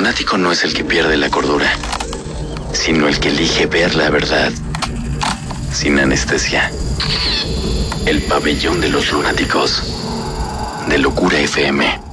lunático no es el que pierde la cordura, sino el que elige ver la verdad sin anestesia. El pabellón de los lunáticos de Locura FM.